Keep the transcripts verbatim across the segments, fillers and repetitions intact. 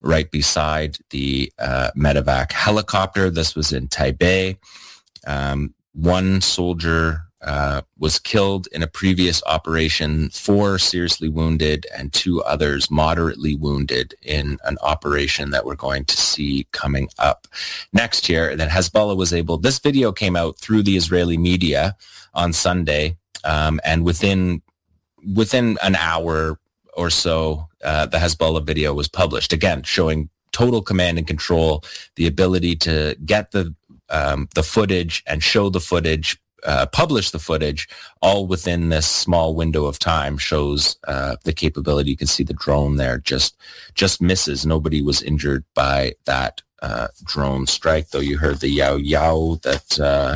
right beside the uh, medevac helicopter. This was in Taipei. Um, one soldier uh, was killed in a previous operation, four seriously wounded, and two others moderately wounded in an operation that we're going to see coming up next year. That Hezbollah was able, this video came out through the Israeli media on Sunday, um, and within within an hour or so, uh, the Hezbollah video was published, again, showing total command and control, the ability to get the um, the footage and show the footage, uh, publish the footage, all within this small window of time, shows uh, the capability. You can see the drone there just just misses. Nobody was injured by that uh, drone strike, though you heard the yow yow that uh,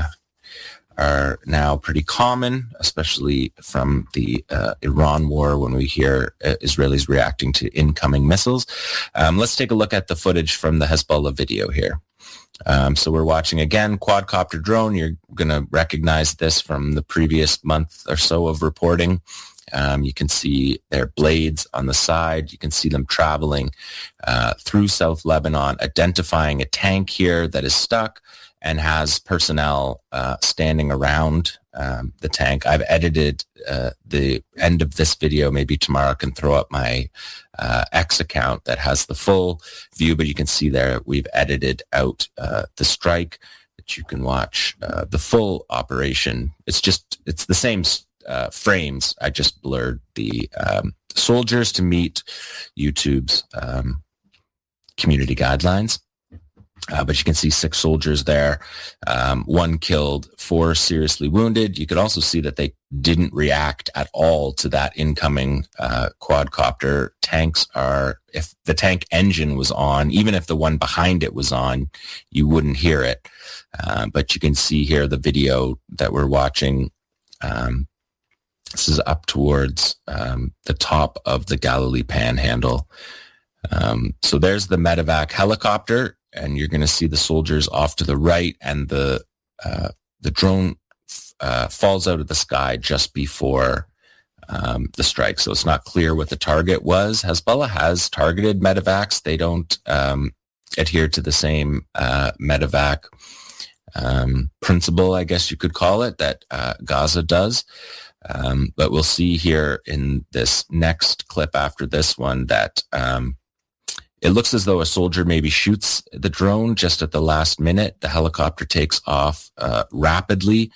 are now pretty common, especially from the uh, Iran war when we hear uh, Israelis reacting to incoming missiles. Um, let's take a look at the footage from the Hezbollah video here. Um, so we're watching, again, quadcopter drone. You're going to recognize this from the previous month or so of reporting. Um, you can see their blades on the side. You can see them traveling uh, through South Lebanon, identifying a tank here that is stuck and has personnel uh, standing around um, the tank. I've edited uh, the end of this video. Maybe tomorrow I can throw up my uh, X account that has the full view, but you can see there we've edited out uh, the strike that you can watch uh, the full operation. It's just, it's the same uh, frames. I just blurred the um, soldiers to meet YouTube's um, community guidelines. Uh, but you can see six soldiers there, um, one killed, four seriously wounded. You could also see that they didn't react at all to that incoming uh, quadcopter. Tanks are, if the tank engine was on, even if the one behind it was on, you wouldn't hear it. Uh, but you can see here the video that we're watching. Um, this is up towards um, the top of the Galilee Panhandle. Um, so there's the medevac helicopter, and you're going to see the soldiers off to the right, and the uh, the drone uh, falls out of the sky just before um, the strike. So it's not clear what the target was. Hezbollah has targeted medevacs. They don't um, adhere to the same uh, medevac um, principle, I guess you could call it, that uh, Gaza does. Um, but we'll see here in this next clip after this one that um, it looks as though a soldier maybe shoots the drone just at the last minute. The helicopter takes off uh, rapidly.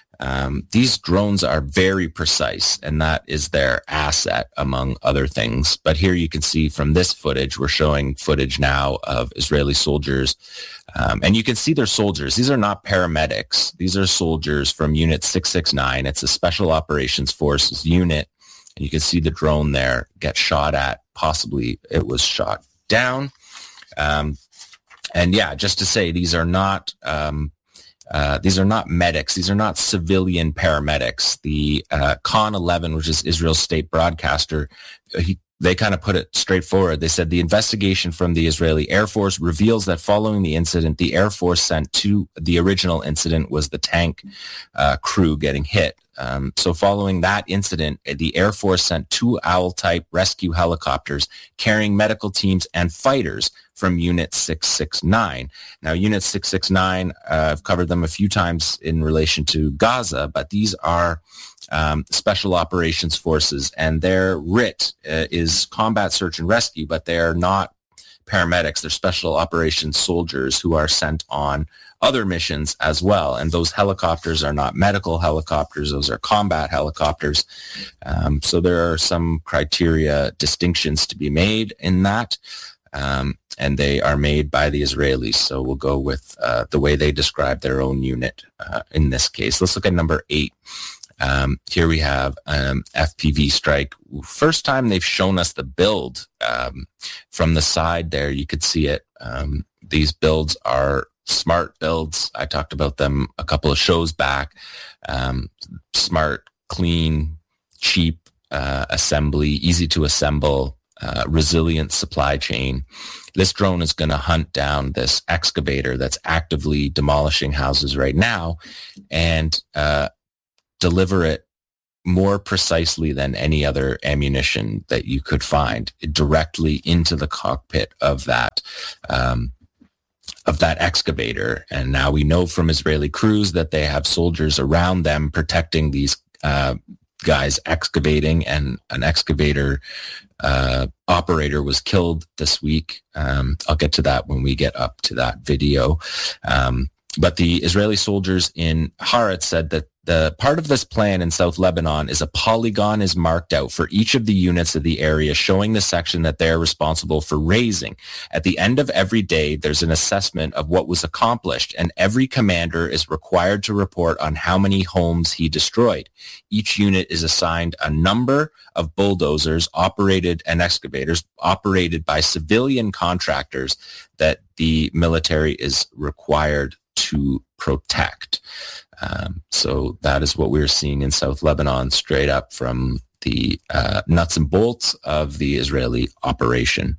Um, these drones are very precise, and that is their asset, among other things. But here you can see from this footage, we're showing footage now of Israeli soldiers. Um, and you can see they're soldiers. These are not paramedics. These are soldiers from Unit six six nine. It's a Special Operations Forces unit. And you can see the drone there get shot at. Possibly it was shot down. Um, and yeah, just to say, these are not um, uh, these are not medics. These are not civilian paramedics. The uh, Khan eleven, which is Israel's state broadcaster, he, they kind of put it straightforward. They said the investigation from the Israeli Air Force reveals that following the incident, the Air Force sent to the original incident was the tank uh, crew getting hit. Um, so following that incident, the Air Force sent two Owl-type rescue helicopters carrying medical teams and fighters from Unit six six nine. Now, Unit six six nine, uh, I've covered them a few times in relation to Gaza, but these are um, Special Operations Forces, and their R I T uh, is Combat Search and Rescue, but they are not paramedics. They're Special Operations soldiers who are sent on other missions as well. And those helicopters are not medical helicopters. Those are combat helicopters. Um, so there are some criteria distinctions to be made in that. Um, and they are made by the Israelis. So we'll go with uh, the way they describe their own unit uh, in this case. Let's look at number eight. Um, here we have um, F P V strike. First time they've shown us the build um, from the side there. You could see it. Um, these builds are smart builds. I talked about them a couple of shows back. Um, smart, clean, cheap uh, assembly, easy to assemble, uh, resilient supply chain. This drone is going to hunt down this excavator that's actively demolishing houses right now and uh, deliver it more precisely than any other ammunition that you could find directly into the cockpit of that um, of that excavator. And now we know from Israeli crews that they have soldiers around them protecting these uh, guys excavating, and an excavator uh, operator was killed this week. Um, I'll get to that when we get up to that video. Um, but the Israeli soldiers in Haaretz said that the part of this plan in South Lebanon is a polygon is marked out for each of the units of the area, showing the section that they are responsible for raising. At the end of every day, there's an assessment of what was accomplished, and every commander is required to report on how many homes he destroyed. Each unit is assigned a number of bulldozers operated and excavators operated by civilian contractors that the military is required to protect. Um, so that is what we're seeing in South Lebanon, straight up from the uh, nuts and bolts of the Israeli operation.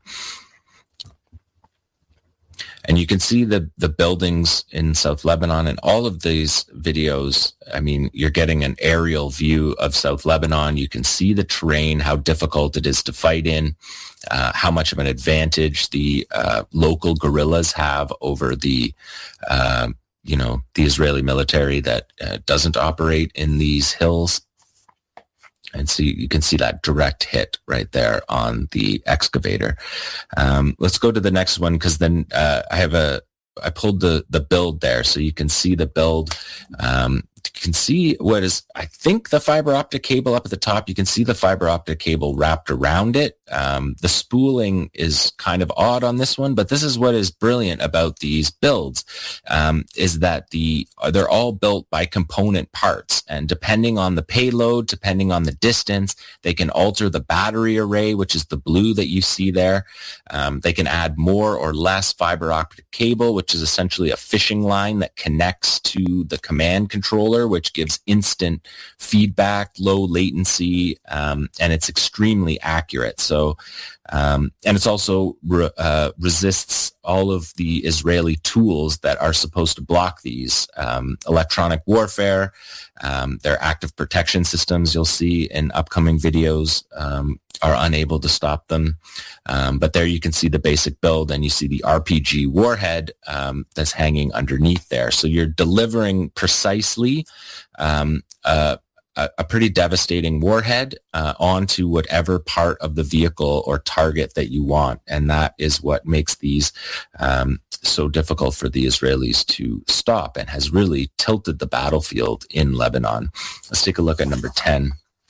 And you can see the, the buildings in South Lebanon in all of these videos. I mean, you're getting an aerial view of South Lebanon. You can see the terrain, how difficult it is to fight in, uh, how much of an advantage the uh, local guerrillas have over the uh, you know, the Israeli military that uh, doesn't operate in these hills. And so you can see that direct hit right there on the excavator. Um, let's go to the next one, because then uh, I have a, I pulled the, the build there so you can see the build. Um, you can see what is, I think, the fiber optic cable up at the top. You can see the fiber optic cable wrapped around it. Um, the spooling is kind of odd on this one, but this is what is brilliant about these builds, um, is that the they're all built by component parts, and depending on the payload, depending on the distance, they can alter the battery array, which is the blue that you see there. Um, they can add more or less fiber optic cable, which is essentially a fishing line that connects to the command controller, which gives instant feedback, low latency, um, and it's extremely accurate. So, um, and it's also re- uh, resists all of the Israeli tools that are supposed to block these. Um, electronic warfare, um, their active protection systems, you'll see in upcoming videos, um, are unable to stop them. Um, but there you can see the basic build, and you see the R P G warhead um, that's hanging underneath there. So you're delivering precisely um, uh, a, a pretty devastating warhead uh, onto whatever part of the vehicle or target that you want. And that is what makes these um, so difficult for the Israelis to stop, and has really tilted the battlefield in Lebanon. Let's take a look at number ten.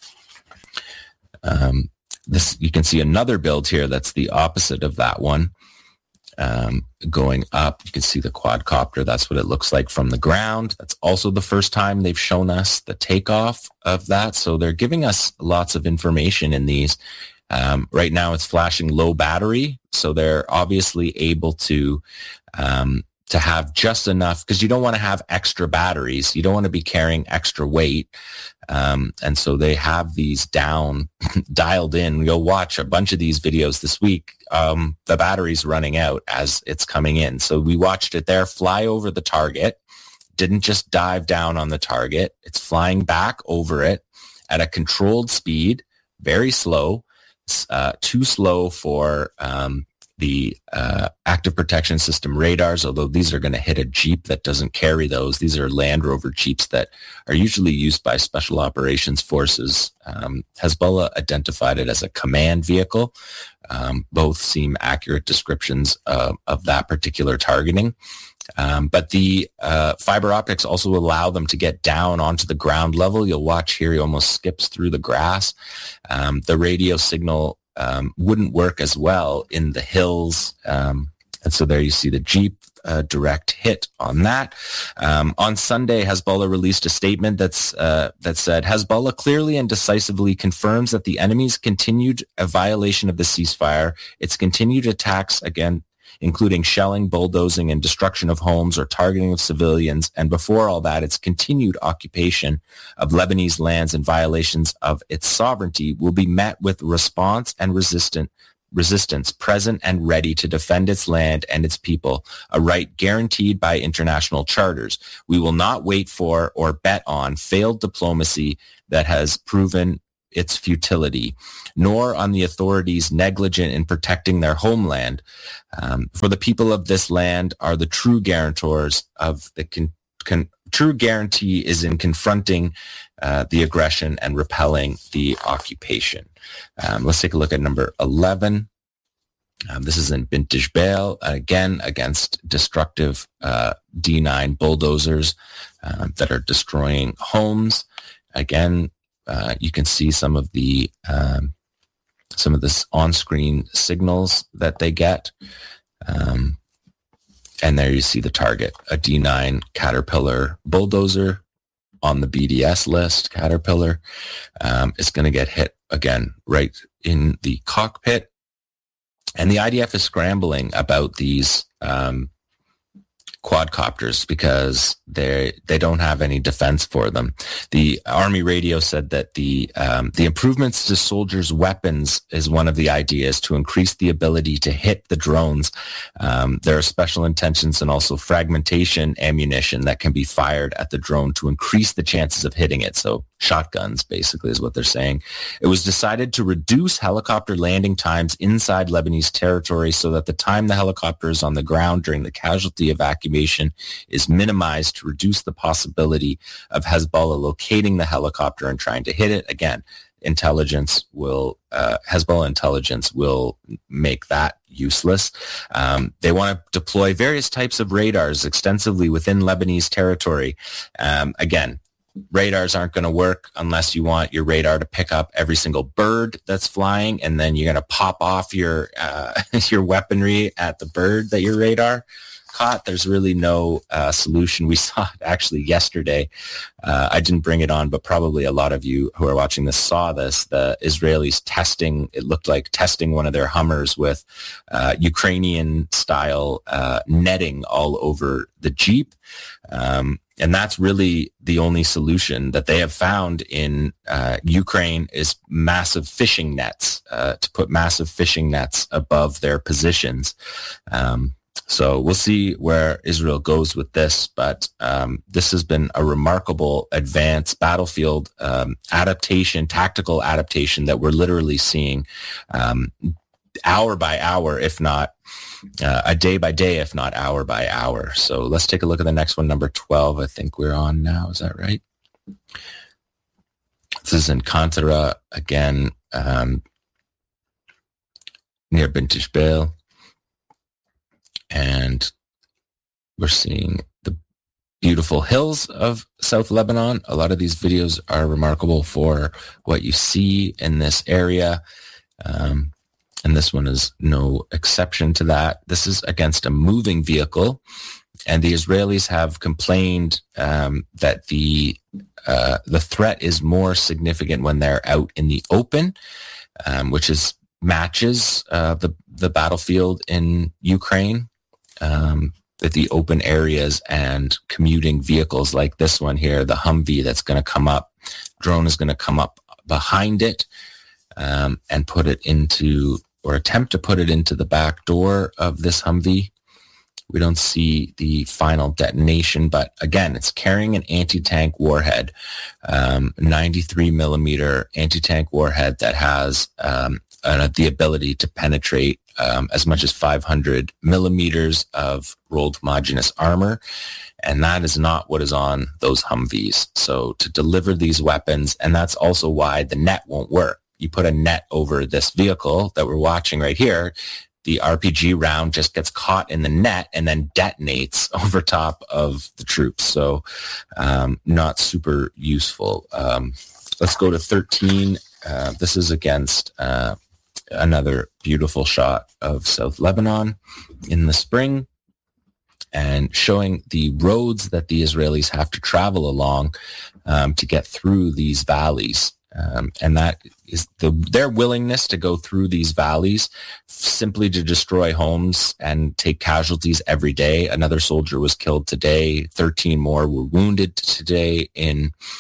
Um, this, you can see another build here that's the opposite of that one. Um, going up, you can see the quadcopter. That's what it looks like from the ground. That's also the first time they've shown us the takeoff of that. So they're giving us lots of information in these. Um, right now it's flashing low battery. So they're obviously able to, um, to have just enough, because you don't want to have extra batteries. You don't want to be carrying extra weight. Um, and so they have these down, dialed in. You'll watch a bunch of these videos this week. Um, the battery's running out as it's coming in. So we watched it there fly over the target, didn't just dive down on the target. It's flying back over it at a controlled speed, very slow, uh, too slow for um, the uh, active protection system radars, although these are going to hit a Jeep that doesn't carry those. These are Land Rover Jeeps that are usually used by special operations forces. Um, Hezbollah identified it as a command vehicle. Um, both seem accurate descriptions uh, of that particular targeting. Um, but the uh, fiber optics also allow them to get down onto the ground level. You'll watch here, he almost skips through the grass. Um, the radio signal Um, wouldn't work as well in the hills. Um, and so there you see the Jeep uh, direct hit on that. Um, on Sunday, Hezbollah released a statement that's uh, that said, Hezbollah clearly and decisively confirms that the enemy's continued a violation of the ceasefire, its continued attacks again, including shelling, bulldozing, and destruction of homes or targeting of civilians, and before all that, its continued occupation of Lebanese lands and violations of its sovereignty will be met with response and resistant resistance present and ready to defend its land and its people, a right guaranteed by international charters. We will not wait for or bet on failed diplomacy that has proven its futility, nor on the authorities negligent in protecting their homeland. Um, for the people of this land are the true guarantors of the con- con- true guarantee is in confronting uh, the aggression and repelling the occupation. Um, let's take a look at number eleven. Um, this is in Bint Jbeil, again against destructive uh, D nine bulldozers um, that are destroying homes. Again, Uh, you can see some of the um, some of this on-screen signals that they get, um, and there you see the target: a D nine Caterpillar bulldozer on the B D S list. Caterpillar um, is going to get hit again right in the cockpit, and the I D F is scrambling about these Um, quadcopters because they they don't have any defense for them. The Army radio said that the um, the improvements to soldiers' weapons is one of the ideas to increase the ability to hit the drones. Um, there are special intentions and also fragmentation ammunition that can be fired at the drone to increase the chances of hitting it. So shotguns, basically, is what they're saying. It was decided to reduce helicopter landing times inside Lebanese territory so that the time the helicopter is on the ground during the casualty evacuation is minimized to reduce the possibility of Hezbollah locating the helicopter and trying to hit it. Again, intelligence will, uh, Hezbollah intelligence will make that useless. Um, they want to deploy various types of radars extensively within Lebanese territory. Um, again, radars aren't going to work unless you want your radar to pick up every single bird that's flying, and then you're going to pop off your uh, your weaponry at the bird that your radar caught. There's really no uh, solution. We saw it actually yesterday. Uh, I didn't bring it on, but probably a lot of you who are watching this saw this. The Israelis testing, it looked like testing one of their Hummers with uh, Ukrainian-style uh, netting all over the Jeep. Um, and that's really the only solution that they have found in uh, Ukraine is massive fishing nets, uh, to put massive fishing nets above their positions. Um, So we'll see where Israel goes with this, but um, this has been a remarkable advanced battlefield um, adaptation, tactical adaptation that we're literally seeing um, hour by hour, if not uh, a day by day, if not hour by hour. So let's take a look at the next one, number twelve. I think we're on now. Is that right? This is in Kantara, again, um, near Bint Jbeil. And we're seeing the beautiful hills of South Lebanon. A lot of these videos are remarkable for what you see in this area. Um, and this one is no exception to that. This is against a moving vehicle. And the Israelis have complained um, that the uh, the threat is more significant when they're out in the open, um, which is matches uh, the, the battlefield in Ukraine. Um, at the open areas and commuting vehicles like this one here, the Humvee that's going to come up, drone is going to come up behind it um, and put it into, or attempt to put it into the back door of this Humvee. We don't see the final detonation, but again, it's carrying an anti-tank warhead, um, ninety-three millimeter anti-tank warhead that has um, uh, the ability to penetrate Um, as much as five hundred millimeters of rolled homogeneous armor. And that is not what is on those Humvees. So to deliver these weapons, and that's also why the net won't work. You put a net over this vehicle that we're watching right here, the R P G round just gets caught in the net and then detonates over top of the troops. So um, not super useful. Um, let's go to thirteen. Uh, this is against uh, another beautiful shot of South Lebanon in the spring and showing the roads that the Israelis have to travel along um, to get through these valleys. Um, and that is the, their willingness to go through these valleys simply to destroy homes and take casualties every day. Another soldier was killed today. thirteen more were wounded today in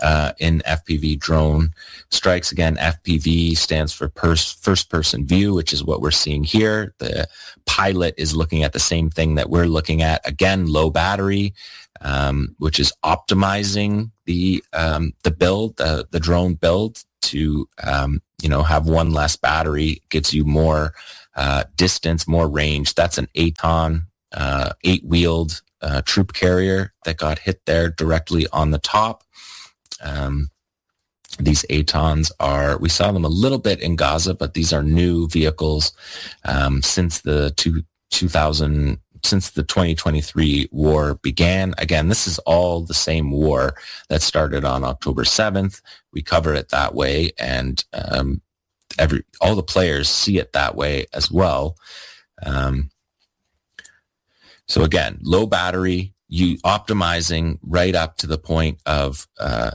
uh, in F P V drone strikes. Again, F P V stands for pers- first-person view, which is what we're seeing here. The pilot is looking at the same thing that we're looking at. Again, low battery, um, which is optimizing the um, the build, uh, the drone build to um, you know have one less battery, gives you more uh, distance, more range. That's an Aton uh, eight-wheeled uh, troop carrier that got hit there directly on the top. Um, these Atons are, we saw them a little bit in Gaza, but these are new vehicles um, since the two, 2000, since the twenty twenty-three war began. Again, this is all the same war that started on October seventh. We cover it that way, and um, every all the players see it that way as well. Um, so again, low battery, you optimizing right up to the point of uh,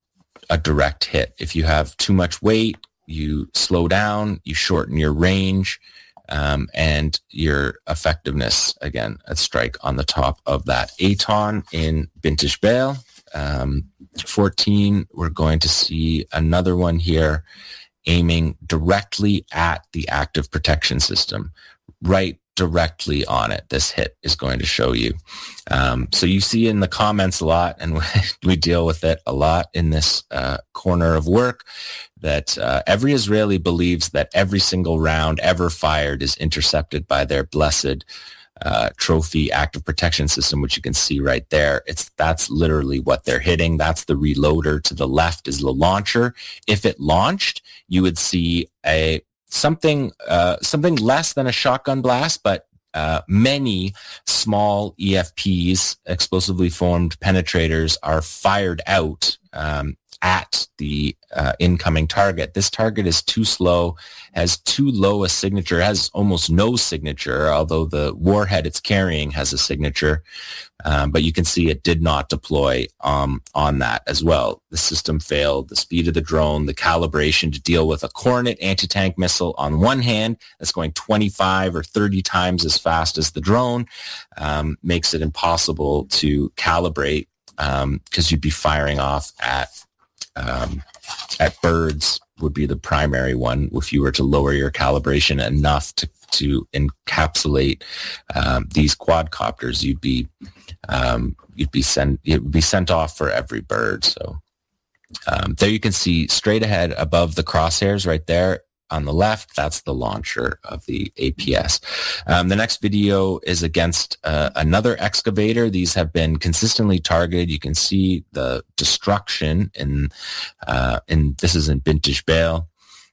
a direct hit. If you have too much weight, you slow down, you shorten your range, um, and your effectiveness, again, at strike on the top of that. Aton in Bint Jbeil, um, fourteen, we're going to see another one here aiming directly at the active protection system, right directly on it. This hit is going to show you. Um, so you see in the comments a lot, and we deal with it a lot in this uh, corner of work, that uh, every Israeli believes that every single round ever fired is intercepted by their blessed uh, trophy active protection system, which you can see right there. It's that's literally what they're hitting. That's the reloader. To the left is the launcher. If it launched, you would see a something uh, something less than a shotgun blast, but uh, many small E F Ps, explosively formed penetrators, are fired out um, at the uh, incoming target. This target is too slow, has too low a signature, has almost no signature, although the warhead it's carrying has a signature. Um, but you can see it did not deploy um, on that as well. The system failed, the speed of the drone, the calibration to deal with a Kornet anti-tank missile on one hand that's going twenty-five or thirty times as fast as the drone, um, makes it impossible to calibrate because um, you'd be firing off at um, at birds would be the primary one. If you were to lower your calibration enough to to encapsulate um, these quadcopters, you'd be um, you'd be sent it would be sent off for every bird. So um, there you can see straight ahead above the crosshairs right there on the left. That's the launcher of the A P S. Um, the next video is against uh, another excavator. These have been consistently targeted. You can see the destruction in uh, in this is in Bint Jbeil.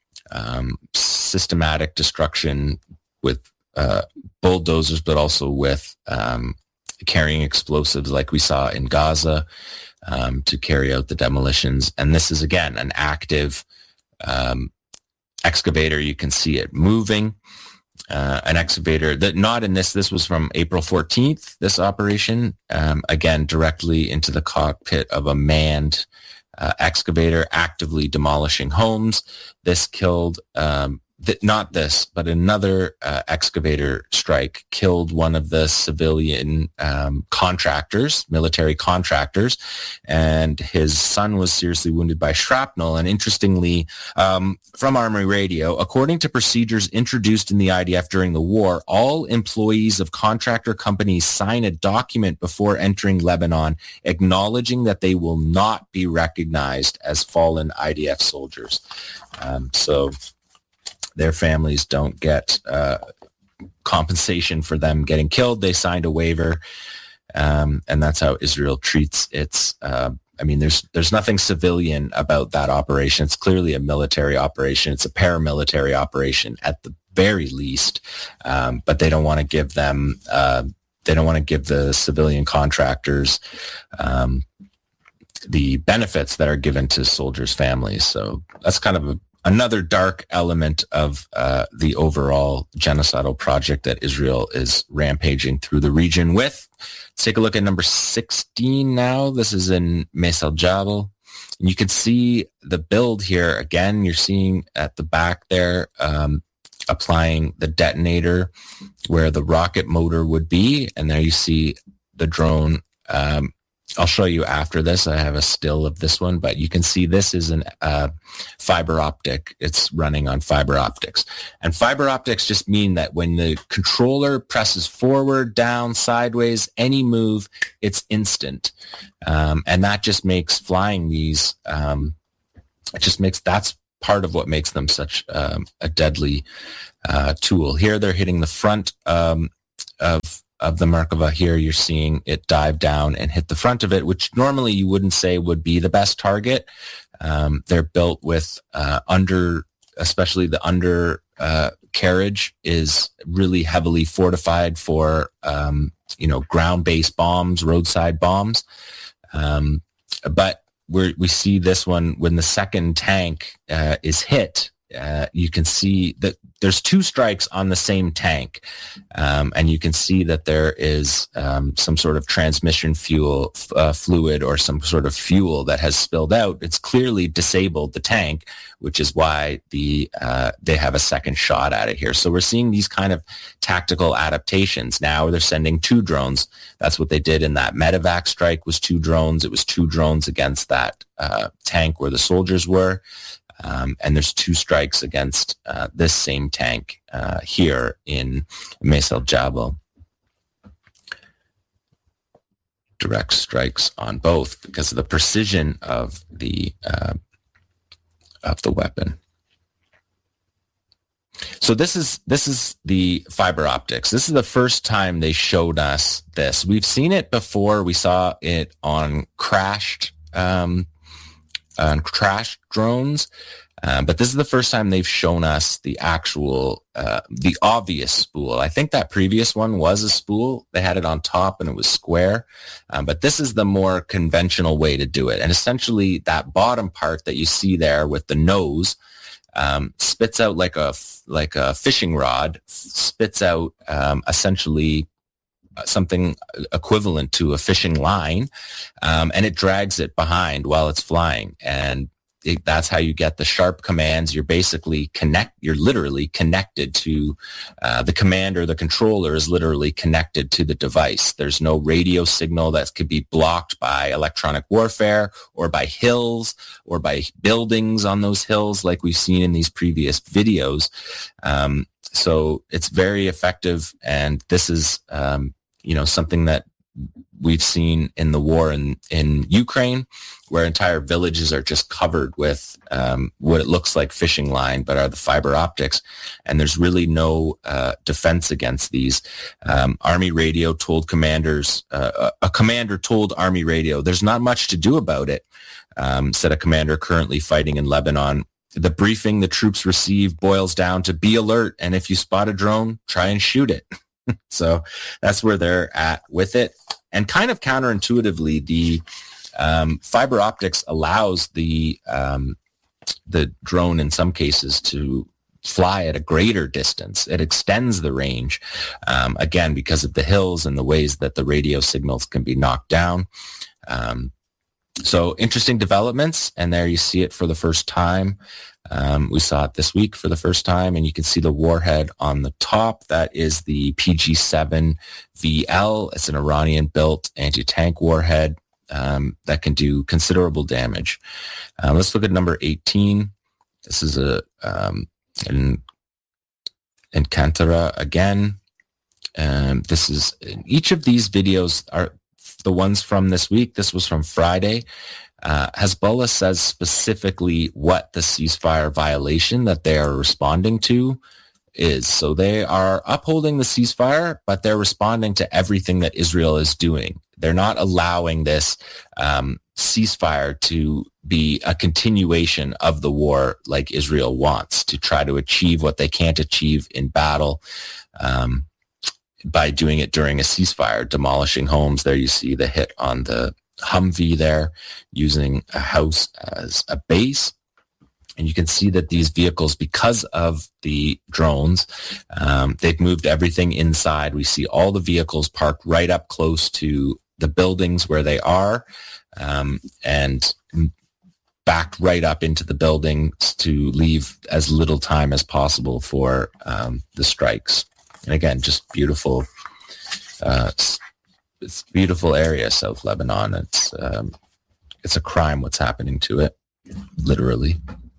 Um, systematic destruction with uh, bulldozers, but also with um, carrying explosives like we saw in Gaza um, to carry out the demolitions. And this is, again, an active um, excavator. You can see it moving. Uh, an excavator that not in this, this was from April fourteenth, this operation, um, again, directly into the cockpit of a manned uh, excavator actively demolishing homes. This killed, um, th- not this, but another uh, excavator strike killed one of the civilian um, contractors, military contractors, and his son was seriously wounded by shrapnel. And interestingly, um, from Armory Radio, according to procedures introduced in the I D F during the war, all employees of contractor companies sign a document before entering Lebanon acknowledging that they will not be recognized as fallen I D F soldiers. Um, so their families don't get uh, compensation for them getting killed. They signed a waiver, um, and that's how Israel treats its. Uh, I mean, there's there's nothing civilian about that operation. It's clearly a military operation. It's a paramilitary operation at the very least, um, but they don't want to give them. Uh, they don't want to give the civilian contractors um, the benefits that are given to soldiers' families. So that's kind of a another dark element of uh, the overall genocidal project that Israel is rampaging through the region with. Let's take a look at number sixteen now. This is in Meis al-Jabal. And you can see the build here. Again, you're seeing at the back there, um, applying the detonator where the rocket motor would be. And there you see the drone um, I'll show you after this. I have a still of this one, but you can see this is an uh, fiber optic. It's running on fiber optics. And fiber optics just mean that when the controller presses forward, down, sideways, any move, it's instant. Um, and that just makes flying these, um, it just makes, that's part of what makes them such um, a deadly uh, tool. Here they're hitting the front um, of of the Merkava. Here you're seeing it dive down and hit the front of it, which normally you wouldn't say would be the best target. Um, they're built with uh, under, especially the under uh, carriage is really heavily fortified for, um, you know, ground-based bombs, roadside bombs. Um, but we we see this one when the second tank uh, is hit. Uh, you can see that there's two strikes on the same tank, um, and you can see that there is um, some sort of transmission fuel uh, fluid or some sort of fuel that has spilled out. It's clearly disabled the tank, which is why the uh, they have a second shot at it here. So we're seeing these kind of tactical adaptations. Now they're sending two drones. That's what they did in that medevac strike, was two drones. It was two drones against that uh, tank where the soldiers were. Um, and there's two strikes against uh, this same tank uh, here in Mes el Jabal. Direct strikes on both because of the precision of the uh, of the weapon. So this is this is the fiber optics. This is the first time they showed us this. We've seen it before. We saw it on crashed. Um, on crash drones, um, but this is the first time they've shown us the actual, uh, the obvious spool. I think that previous one was a spool. They had it on top and it was square, um, but this is the more conventional way to do it. And essentially that bottom part that you see there with the nose um, spits out like a, like a fishing rod, spits out um, essentially something equivalent to a fishing line, um, and it drags it behind while it's flying. And it, that's how you get the sharp commands. You're basically connect, you're literally connected to uh, the commander. The controller is literally connected to the device. There's no radio signal that could be blocked by electronic warfare or by hills or by buildings on those hills like we've seen in these previous videos. Um, so it's very effective. And this is, um, you know, something that we've seen in the war in, in Ukraine, where entire villages are just covered with um, what it looks like fishing line, but are the fiber optics. And there's really no uh, defense against these. Um, Army radio told commanders, uh, a commander told Army radio, there's not much to do about it, um, said a commander currently fighting in Lebanon. The briefing the troops receive boils down to be alert, and if you spot a drone, try and shoot it. So that's where they're at with it. And kind of counterintuitively, the um, fiber optics allows the um, the drone in some cases to fly at a greater distance. It extends the range, um, again, because of the hills and the ways that the radio signals can be knocked down. Um, so interesting developments, and there you see it for the first time. Um, we saw it this week for the first time, and you can see the warhead on the top. That is the P G seven V L. It's an Iranian-built anti-tank warhead um, that can do considerable damage. Uh, let's look at number eighteen. This is a um, an Encantera again. Um, this is each of these videos are the ones from this week. This was from Friday. Uh, Hezbollah says specifically what the ceasefire violation that they are responding to is. So they are upholding the ceasefire, but they're responding to everything that Israel is doing. They're not allowing this um, ceasefire to be a continuation of the war like Israel wants, to try to achieve what they can't achieve in battle um, by doing it during a ceasefire, demolishing homes. There you see the hit on the Humvee there, using a house as a base. And you can see that these vehicles, because of the drones, um, they've moved everything inside. We see all the vehicles parked right up close to the buildings where they are, um, and backed right up into the buildings to leave as little time as possible for um, the strikes. And again, just beautiful uh it's a beautiful area, South Lebanon. It's um, it's a crime what's happening to it, literally.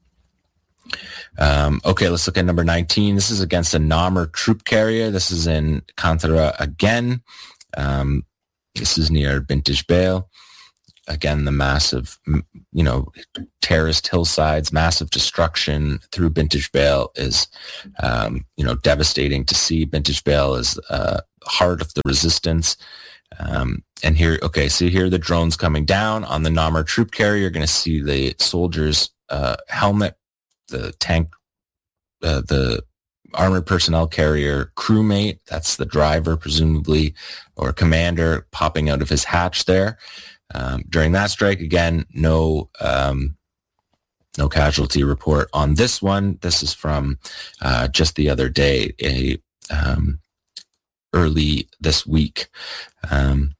Um, okay, let's look at number nineteen. This is against a Namr troop carrier. This is in Qantara again. Um, this is near Bint Jbeil. Again, the massive, you know, terraced hillsides, massive destruction through Bint Jbeil is, um, you know, devastating to see. Bint Jbeil is uh, heart of the resistance. Um, and here, okay, so here are the drones coming down on the Namr troop carrier. You're going to see the soldier's uh, helmet, the tank, uh, the armored personnel carrier crewmate, that's the driver, presumably, or commander, popping out of his hatch there. Um, during that strike, again, no um, no casualty report on this one. This is from uh, just the other day, a um, early this week. Um,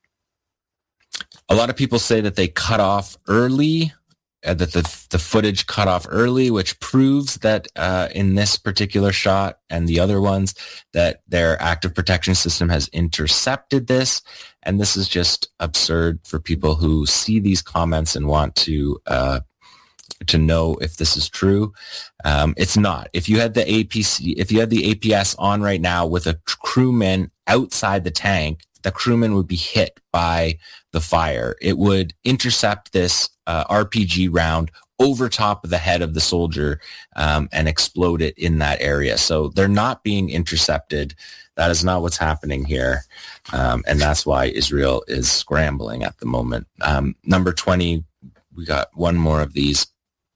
a lot of people say that they cut off early, uh, that the the footage cut off early, which proves that uh, in this particular shot and the other ones, that their active protection system has intercepted this. And this is just absurd for people who see these comments and want to uh, to know if this is true. Um, it's not. If you had the A P C, if you had the A P S on right now with a crewman outside the tank, the crewman would be hit by the fire. It would intercept this uh, R P G round over top of the head of the soldier um, and explode it in that area. So they're not being intercepted. That is not what's happening here. Um, and that's why Israel is scrambling at the moment. Um, number twenty, we got one more of these.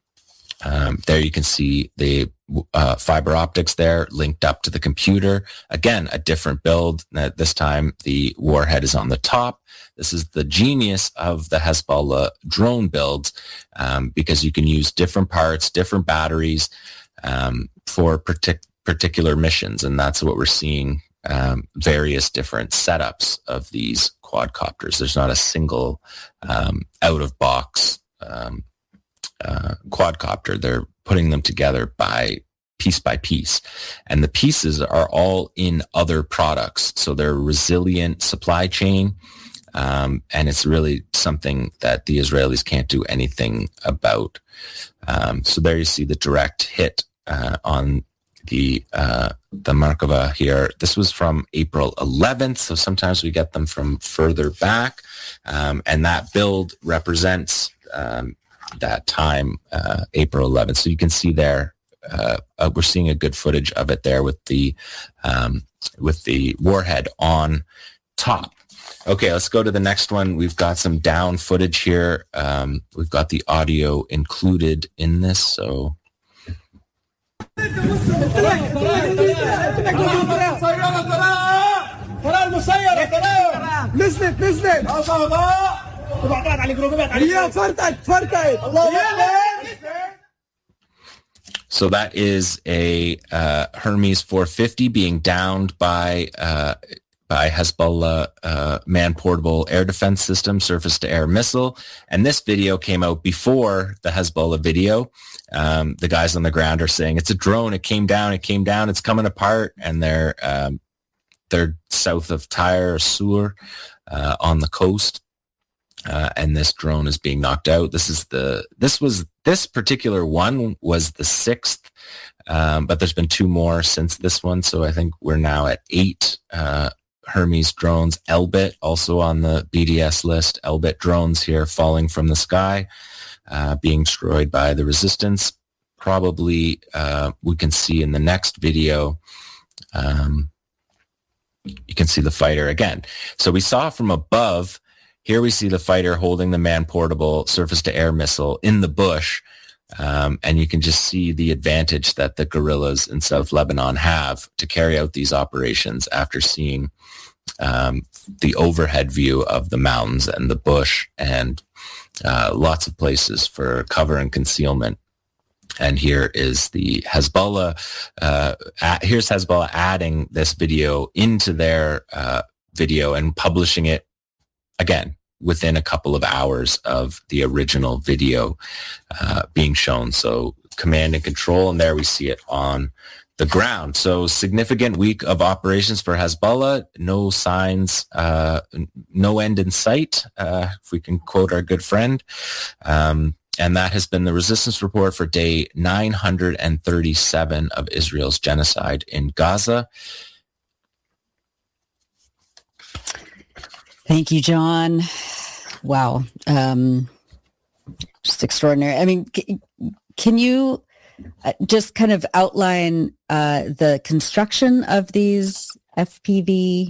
Um, there you can see the uh, fiber optics there linked up to the computer. Again, a different build. Uh, this time the warhead is on the top. This is the genius of the Hezbollah drone builds um, because you can use different parts, different batteries um, for partic- particular missions. And that's what we're seeing, um, various different setups of these quadcopters. There's not a single um, out-of-box um, uh, quadcopter. They're putting them together by piece by piece. And the pieces are all in other products. So they're a resilient supply chain. Um, and it's really something that the Israelis can't do anything about. Um, so there you see the direct hit uh, on the uh, the Merkava here. This was from April eleventh, so sometimes we get them from further back. Um, and that build represents um, that time, uh, April eleventh. So you can see there, uh, uh, we're seeing a good footage of it there with the um, with the warhead on top. Okay, let's go to the next one. We've got some down footage here. Um, we've got the audio included in this, so. So that is a uh, Hermes four fifty being downed by uh, by Hezbollah uh, man-portable air defense system, surface-to-air missile. And this video came out before the Hezbollah video. Um, the guys on the ground are saying, it's a drone, it came down, it came down, it's coming apart. And they're, um, they're south of Tyre, Sur, uh, on the coast. Uh, and this drone is being knocked out. This is the, this was, this particular one was the sixth, um, but there's been two more since this one. So I think we're now at eight, uh, Hermes drones. Elbit also on the B D S list. Elbit drones here falling from the sky, uh, being destroyed by the resistance. Probably uh, we can see in the next video, um, you can see the fighter again. So we saw from above, here we see the fighter holding the man-portable surface-to-air missile in the bush. Um, and you can just see the advantage that the guerrillas in South Lebanon have to carry out these operations after seeing um, the overhead view of the mountains and the bush and uh, lots of places for cover and concealment. And here is the Hezbollah. Uh, at, here's Hezbollah adding this video into their uh, video and publishing it again within a couple of hours of the original video uh, being shown. So command and control, and there we see it on the ground. So significant week of operations for Hezbollah. No signs, uh, no end in sight, uh, if we can quote our good friend. Um, and that has been the resistance report for day nine hundred thirty-seven of Israel's genocide in Gaza. Thank you, John. Wow. Um, just extraordinary. I mean, c- can you uh, just kind of outline uh, the construction of these F P V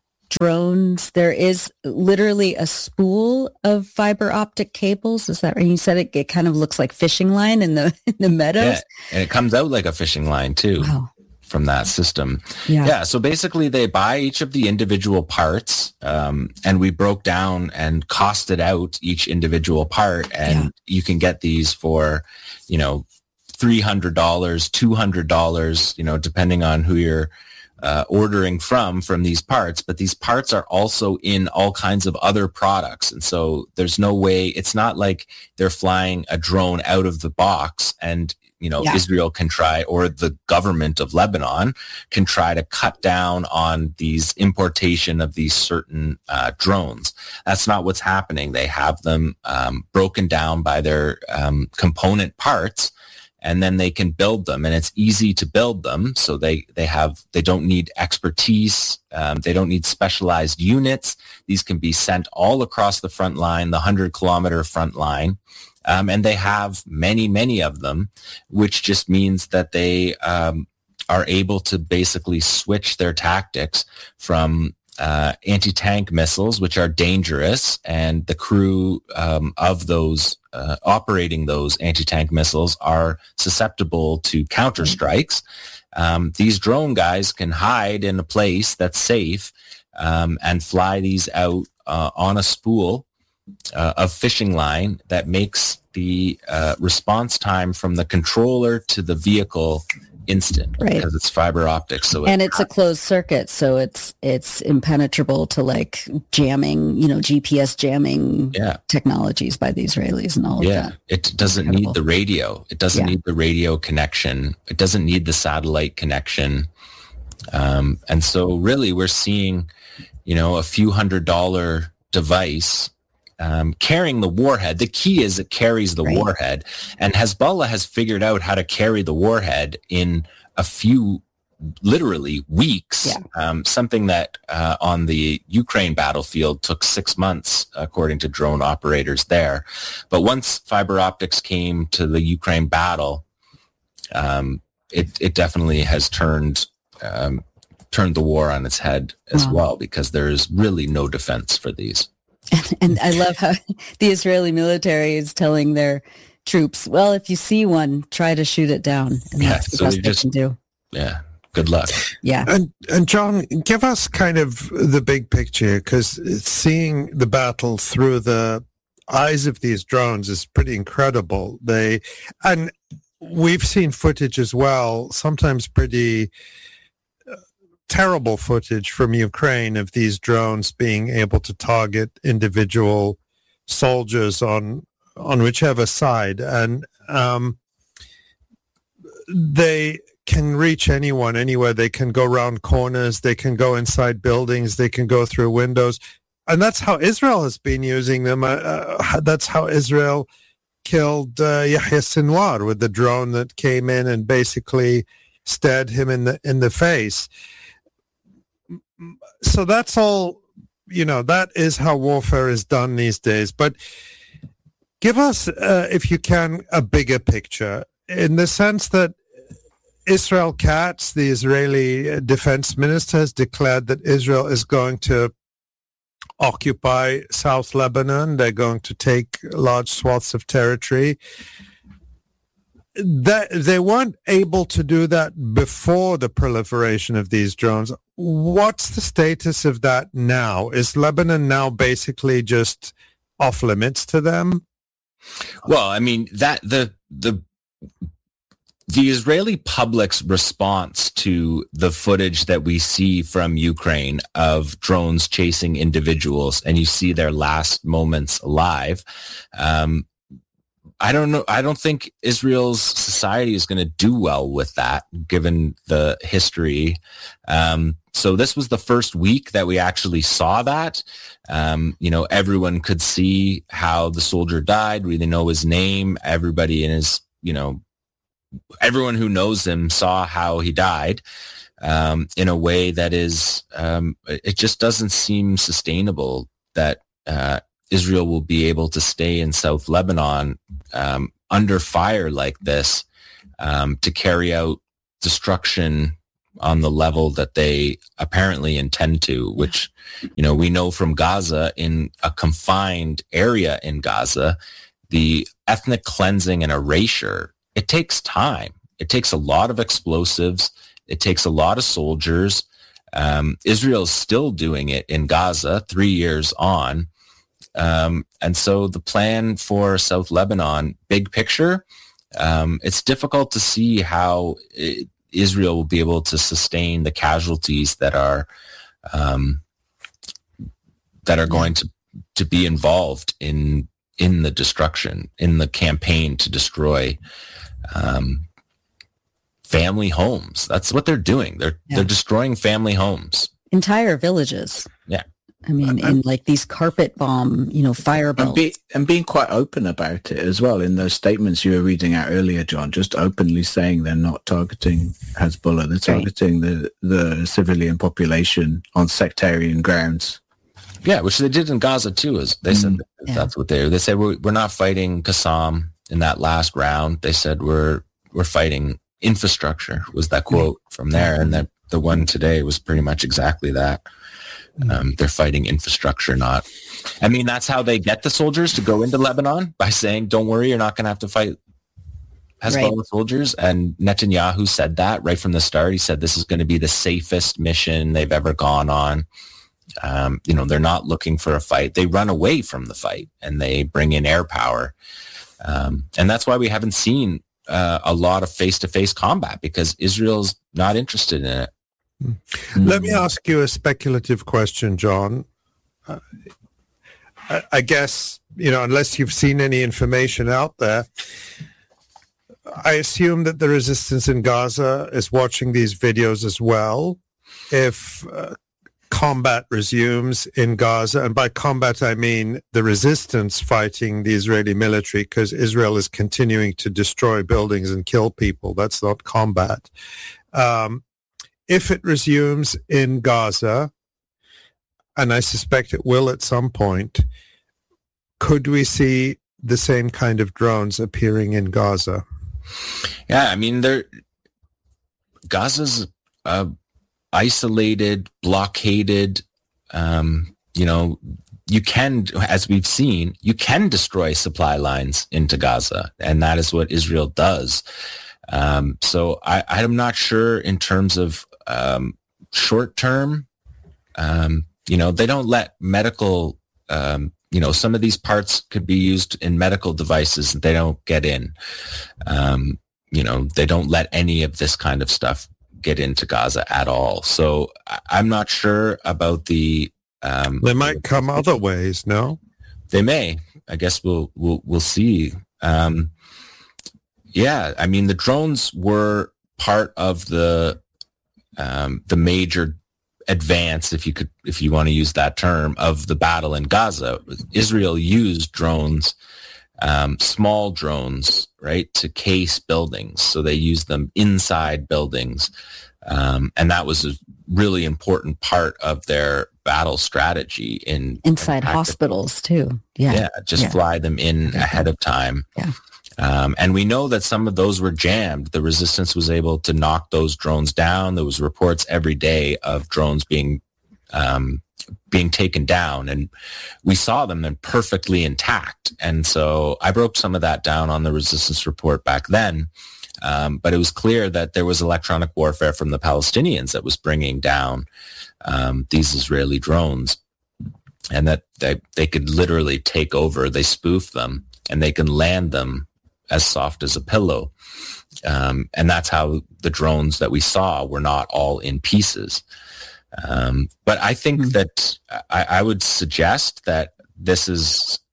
drones? There is literally a spool of fiber optic cables. Is that right? You said it, it kind of looks like fishing line in the in the meadows. Yeah, and it comes out like a fishing line too. Wow. From that system. Yeah. yeah. So basically they buy each of the individual parts, um, and we broke down and costed out each individual part, and yeah. you can get these for, you know, three hundred dollars, two hundred dollars, you know, depending on who you're uh, ordering from, from these parts. But these parts are also in all kinds of other products. And so there's no way, it's not like they're flying a drone out of the box and you know, yeah. Israel can try, or the government of Lebanon can try to cut down on these importation of these certain uh, drones. That's not what's happening. They have them um, broken down by their um, component parts, and then they can build them, and it's easy to build them. So they, they have, they don't need expertise. Um, they don't need specialized units. These can be sent all across the front line, the hundred kilometer front line. Um, and they have many, many of them, which just means that they um, are able to basically switch their tactics from uh, anti-tank missiles, which are dangerous, and the crew um, of those uh, operating those anti-tank missiles are susceptible to counterstrikes. Um, these drone guys can hide in a place that's safe um, and fly these out uh, on a spool Uh, of fishing line that makes the uh, response time from the controller to the vehicle instant, right? Because it's fiber optics, so and it's, it's a closed circuit, so it's it's impenetrable to like jamming, you know, G P S jamming yeah. technologies by the Israelis and all yeah. of that. It doesn't need the radio. It doesn't yeah. need the radio connection. It doesn't need the satellite connection. Um, and so really we're seeing, you know, a few hundred dollar device Um, carrying the warhead. The key is it carries the right. warhead, and Hezbollah has figured out how to carry the warhead in a few, literally weeks. Yeah. Um, something that uh, on the Ukraine battlefield took six months, according to drone operators there. But once fiber optics came to the Ukraine battle, um, it it definitely has turned um, turned the war on its head as wow. well, because there is really no defense for these. And, and I love how the Israeli military is telling their troops, well, if you see one, try to shoot it down. And yeah, that's the so best they they just, can do. Yeah, good luck. Yeah. And, and John, give us kind of the big picture, because seeing the battle through the eyes of these drones is pretty incredible. They, and we've seen footage as well, sometimes pretty terrible footage from Ukraine of these drones being able to target individual soldiers on on whichever side, and um, they can reach anyone, anywhere. They can go around corners, they can go inside buildings, they can go through windows, and that's how Israel has been using them. Uh, uh, that's how Israel killed uh, Yahya Sinwar with the drone that came in and basically stared him in the in the face. So that's all, you know, that is how warfare is done these days. But give us, uh, if you can, a bigger picture, in the sense that Israel Katz, the Israeli defense minister, has declared that Israel is going to occupy South Lebanon. They're going to take large swaths of territory. That they weren't able to do that before the proliferation of these drones. What's the status of that now? Is Lebanon now basically just off limits to them? Well, I mean, that the the the Israeli public's response to the footage that we see from Ukraine of drones chasing individuals, and you see their last moments alive, um, I don't know. I don't think Israel's society is going to do well with that, given the history. Um, so this was the first week that we actually saw that. Um, you know, everyone could see how the soldier died. We know his name. Everybody in his, you know, everyone who knows him saw how he died um, in a way that is, um, it just doesn't seem sustainable that uh, Israel will be able to stay in South Lebanon um, under fire like this um, to carry out destruction on the level that they apparently intend to, which, you know, we know from Gaza, in a confined area in Gaza, the ethnic cleansing and erasure, it takes time. It takes a lot of explosives. It takes a lot of soldiers. Um, Israel is still doing it in Gaza three years on. Um, and so the plan for South Lebanon, big picture, um, it's difficult to see how it, Israel will be able to sustain the casualties that are um, that are going to to be involved in in the destruction, in the campaign to destroy um, family homes. That's what they're doing. They're yeah. they're destroying family homes, entire villages. Yeah. I mean, in like these carpet bomb, you know, fire belts. And, be, and being quite open about it as well in those statements you were reading out earlier, John, just openly saying they're not targeting Hezbollah. They're targeting right. the, the civilian population on sectarian grounds. Yeah, which they did in Gaza too. Is they said mm, yeah. that's what they they said we're we're not fighting Qassam in that last round. They said we're we're fighting infrastructure. Was that quote from there? And that the one today was pretty much exactly that. Um, they're fighting infrastructure, not. I mean, that's how they get the soldiers to go into Lebanon, by saying, "Don't worry, you're not going to have to fight Hezbollah right. soldiers." And Netanyahu said that right from the start. He said this is going to be the safest mission they've ever gone on. Um, you know, they're not looking for a fight. They run away from the fight and they bring in air power. Um, and that's why we haven't seen uh, a lot of face-to-face combat, because Israel's not interested in it. Let me ask you a speculative question, John. Uh, I, I guess, you know, unless you've seen any information out there, I assume that the resistance in Gaza is watching these videos as well. If uh, combat resumes in Gaza, and by combat I mean the resistance fighting the Israeli military, because Israel is continuing to destroy buildings and kill people. That's not combat. Um, if it resumes in Gaza, and I suspect it will at some point, could we see the same kind of drones appearing in Gaza? Yeah, I mean, they're, Gaza's uh, isolated, blockaded. Um, you know, you can, as we've seen, you can destroy supply lines into Gaza, and that is what Israel does. Um, so I, I'm not sure in terms of um, short term. Um, you know, they don't let medical. Um, you know, some of these parts could be used in medical devices that they don't get in. Um, you know, they don't let any of this kind of stuff get into Gaza at all. So I'm not sure about the. Um, they might come other ways. No, they may. I guess we'll we'll we'll see. Um, yeah, I mean, the drones were part of the um, the major advance, if you could, if you want to use that term, of the battle in Gaza. Israel used drones, um, small drones, right, to case buildings. So they used them inside buildings. Um, and that was a really important part of their battle strategy in inside in hospitals too. Yeah. Yeah. Just yeah. fly them in okay. ahead of time. Yeah. Um, and we know that some of those were jammed. The resistance was able to knock those drones down. There was reports every day of drones being um, being taken down, and we saw them then perfectly intact. And so I broke some of that down on the resistance report back then. Um, but it was clear that there was electronic warfare from the Palestinians that was bringing down um, these Israeli drones, and that they, they could literally take over. They spoof them, and they can land them as soft as a pillow. Um, and that's how the drones that we saw were not all in pieces. Um, but I think mm-hmm. that I, I would suggest that this is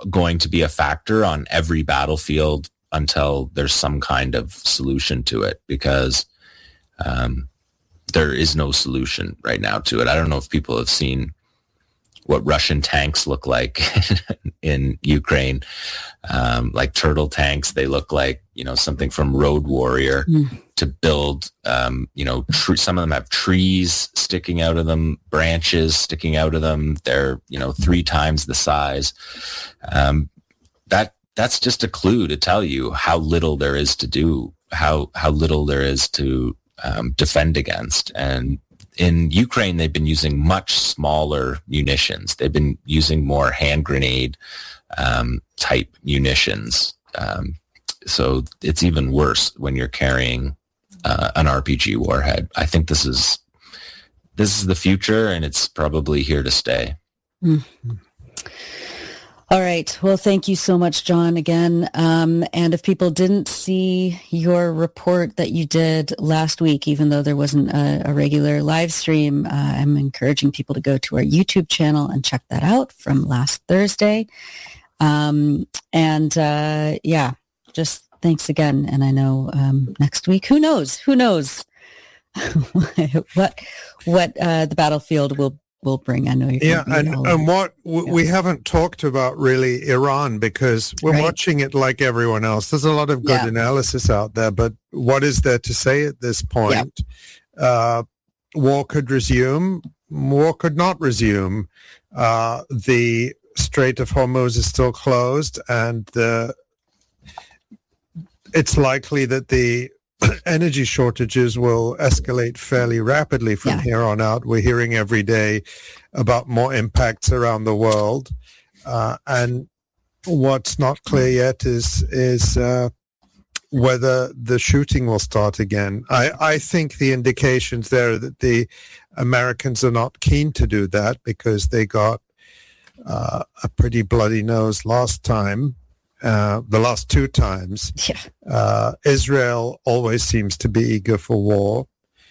going to be a factor on every battlefield until there's some kind of solution to it, because um, there is no solution right now to it. I don't know if people have seen what Russian tanks look like in Ukraine, um, like turtle tanks. They look like, you know, something from Road Warrior. Mm. To build, um, you know, tr- some of them have trees sticking out of them, branches sticking out of them. They're, you know, three times the size. Um, that that's just a clue to tell you how little there is to do, how how little there is to um, defend against. And in Ukraine, they've been using much smaller munitions. They've been using more hand grenade um, type munitions. Um, so it's even worse when you're carrying uh, an R P G warhead. I think this is this is the future, and it's probably here to stay. Mm-hmm. All right. Well, thank you so much, John, again. Um, and if people didn't see your report that you did last week, even though there wasn't a, a regular live stream, uh, I'm encouraging people to go to our YouTube channel and check that out from last Thursday. Um, and uh, yeah, just thanks again. And I know um, next week, who knows? Who knows what what uh, the battlefield will will bring. I know you're yeah, and, and what w- yeah. we haven't talked about really Iran, because we're right. watching it like everyone else. There's a lot of good yeah. analysis out there, but what is there to say at this point? Yeah. Uh, war could resume, war could not resume. Uh, the Strait of Hormuz is still closed, and uh, it's likely that the energy shortages will escalate fairly rapidly from yeah. here on out. We're hearing every day about more impacts around the world. Uh, and what's not clear yet is is uh, whether the shooting will start again. I, I think the indications there are that the Americans are not keen to do that, because they got uh, a pretty bloody nose last time. Uh, the last two times. Yeah. Uh, Israel always seems to be eager for war.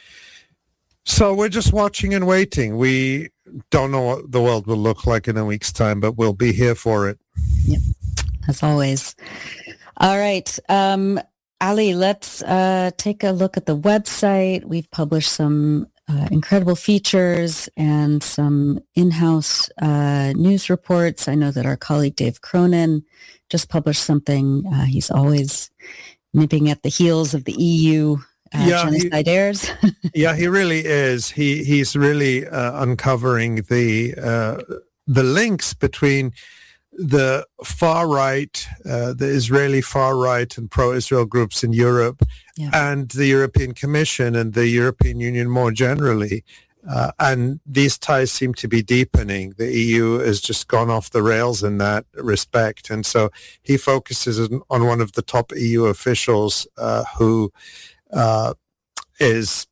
So we're just watching and waiting. We don't know what the world will look like in a week's time, but we'll be here for it. Yep, as always. All right. Um, Ali, let's uh, take a look at the website. We've published some uh, incredible features and some in-house uh, news reports. I know that our colleague Dave Cronin just published something. Uh, he's always nipping at the heels of the E U uh, yeah, genocidaires. yeah, he really is. He he's really uh, uncovering the uh, the links between the far right, uh, the Israeli far right and pro-Israel groups in Europe, yeah. and the European Commission and the European Union more generally. Uh, and these ties seem to be deepening. The E U has just gone off the rails in that respect. And so he focuses on one of the top E U officials uh, who uh, is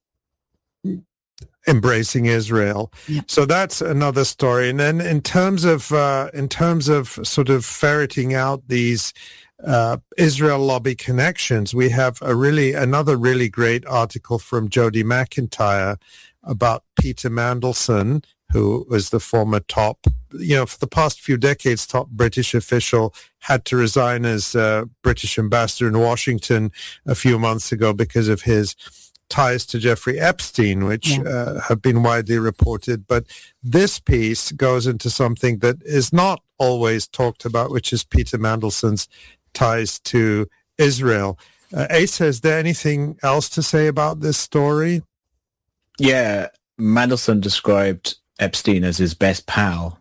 embracing Israel. Yep. So that's another story. And then in terms of uh, in terms of sort of ferreting out these uh, Israel lobby connections, we have a really another really great article from Jody McIntyre about Peter Mandelson, who was the former top, you know, for the past few decades, top British official, had to resign as uh, British ambassador in Washington a few months ago because of his ties to Jeffrey Epstein, which yeah. uh, have been widely reported. But this piece goes into something that is not always talked about, which is Peter Mandelson's ties to Israel. Uh, Asa, is there anything else to say about this story? Yeah, Mandelson described Epstein as his best pal.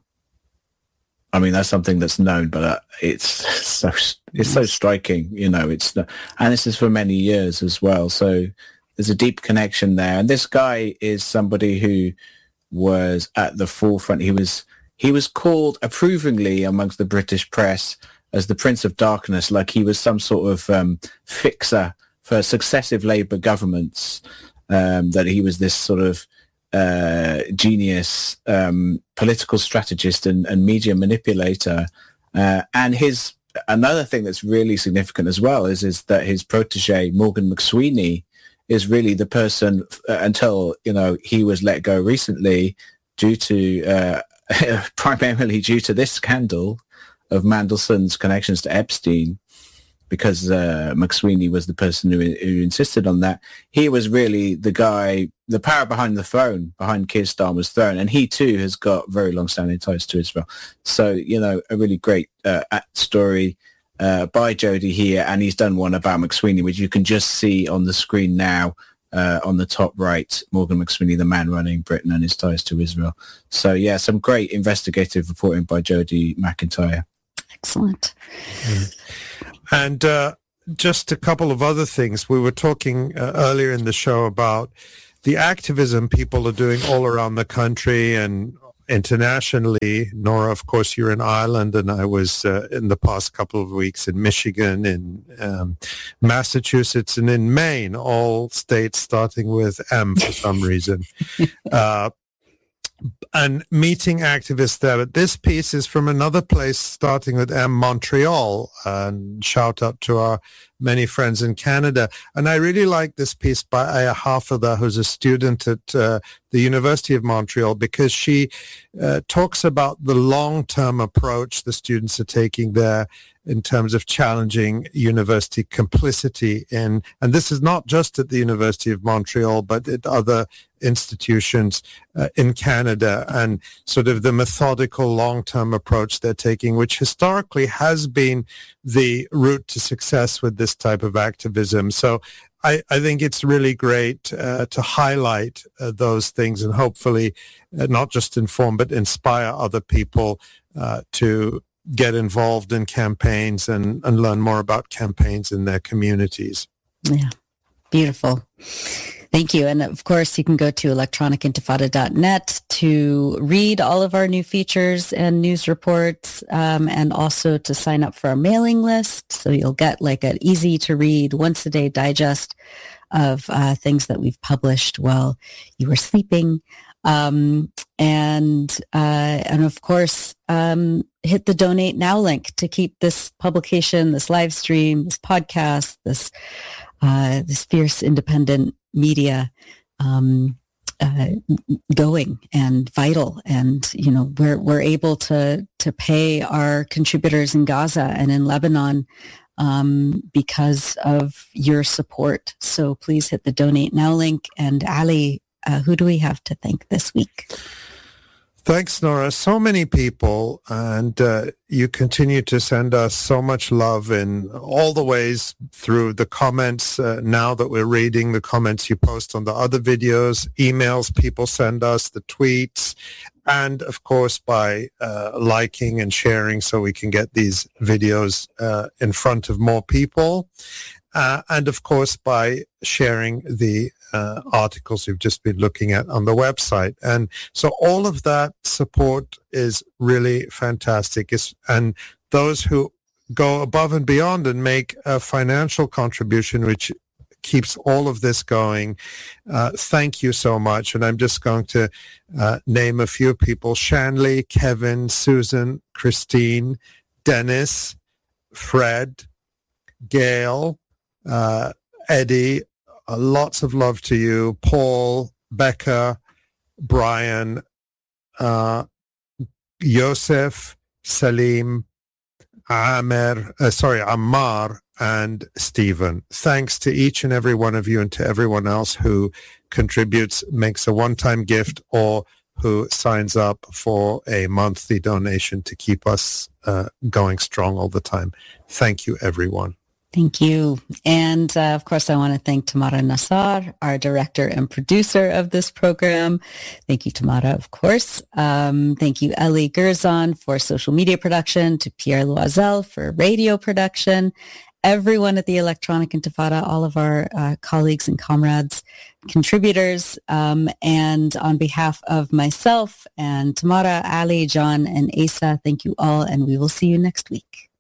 I mean, that's something that's known, but uh, it's so it's so striking, you know. It's and this is for many years as well. So there's a deep connection there. And this guy is somebody who was at the forefront. He was he was called approvingly amongst the British press as the Prince of Darkness, like he was some sort of um, fixer for successive Labour governments. Um, that he was this sort of uh, genius um, political strategist and, and media manipulator. Uh, and his another thing that's really significant as well is is that his protege, Morgan McSweeney, is really the person uh, until, you know, he was let go recently due to uh, primarily due to this scandal. of Mandelson's connections to Epstein, because uh, McSweeney was the person who, who insisted on that. He was really the guy, the power behind the throne, behind Keir Starmer's throne. And he too has got very long-standing ties to Israel. So, you know, a really great uh, story uh, by Jody here. And he's done one about McSweeney, which you can just see on the screen now uh, on the top right, Morgan McSweeney, the man running Britain and his ties to Israel. So, yeah, some great investigative reporting by Jody McIntyre. Excellent. Mm. And uh, just a couple of other things. We were talking uh, earlier in the show about the activism people are doing all around the country and internationally. Nora, of course, you're in Ireland, and I was uh, in the past couple of weeks in Michigan, in um, Massachusetts, and in Maine, all states starting with M for some reason. Uh, and meeting activists there. But this piece is from another place starting with M, Montreal, and shout out to our many friends in Canada. And I really like this piece by Aya Hafida, who's a student at uh, the University of Montreal, because she uh, talks about the long-term approach the students are taking there in terms of challenging university complicity in, and this is not just at the University of Montreal, but at other institutions uh, in Canada, and sort of the methodical long-term approach they're taking, which historically has been the route to success with this type of activism. So I, I think it's really great uh, to highlight uh, those things and hopefully uh, not just inform, but inspire other people uh, to get involved in campaigns and, and learn more about campaigns in their communities. Yeah, beautiful. Thank you. And of course, you can go to electronic intifada dot net to read all of our new features and news reports, um, and also to sign up for our mailing list. So you'll get like an easy to read once a day digest of uh, things that we've published while you were sleeping. Um, and, uh, and of course, um, hit the donate now link to keep this publication, this live stream, this podcast, this, uh, this fierce independent media, um, uh, going and vital. And, you know, we're, we're able to, to pay our contributors in Gaza and in Lebanon, um, because of your support. So please hit the donate now link. And Ali, Uh, who do we have to thank this week? Thanks, Nora. So many people, and uh, you continue to send us so much love in all the ways through the comments. Uh, now that we're reading the comments you post on the other videos, emails people send us, the tweets, and of course by uh, liking and sharing so we can get these videos uh, in front of more people. Uh, and of course by sharing the uh, articles we've just been looking at on the website. And so all of that support is really fantastic. It's, and those who go above and beyond and make a financial contribution, which keeps all of this going, uh, thank you so much. And I'm just going to uh, name a few people: Shanley, Kevin, Susan, Christine, Dennis, Fred, Gail, uh, Eddie, uh, lots of love to you, Paul, Becca, Brian, uh, Yosef, Salim, Amer, uh, sorry, Ammar, and Stephen. Thanks to each and every one of you, and to everyone else who contributes, makes a one-time gift, or who signs up for a monthly donation to keep us uh, going strong all the time. Thank you, everyone. Thank you. And uh, of course, I want to thank Tamara Nassar, our director and producer of this program. Thank you, Tamara, of course. Um, thank you, Ellie Gerzon, for social media production, to Pierre Loisel for radio production, everyone at the Electronic Intifada, all of our uh, colleagues and comrades, contributors. Um, and on behalf of myself and Tamara, Ali, John, and Asa, thank you all, and we will see you next week.